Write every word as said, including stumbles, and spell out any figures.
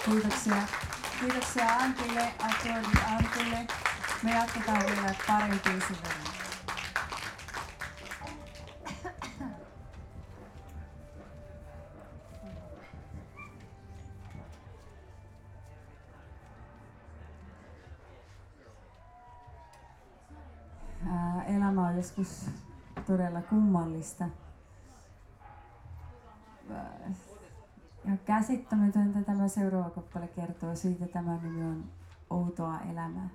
Kiitoksia. Kiitoksia Antille, aplodit Antille. Me jatketaan vielä parin biisin verran. Elämä on joskus todella kummallista ja käsittämätöntä. Tämä seuraava kappale kertoo siitä. Tämä nimi on Outoa elämää.